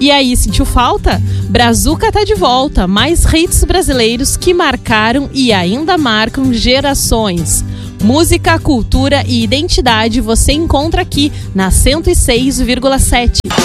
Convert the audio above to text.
E aí, sentiu falta? Brazuca tá de volta, mais hits brasileiros que marcaram e ainda marcam gerações. Música, cultura e identidade você encontra aqui na 106,7.